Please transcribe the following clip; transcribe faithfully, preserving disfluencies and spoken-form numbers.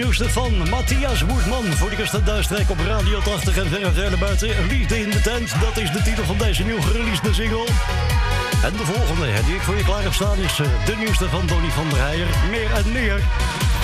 nieuwste van Matthias Woerdman. Voor de eerste duistrek op Radio tachtig en verre verder buiten. Liefde in de tent, dat is de titel van deze nieuw gereleasede single. En de volgende die ik voor je klaar heb staan is de nieuwste van Donny van der Heijer. Meer en meer.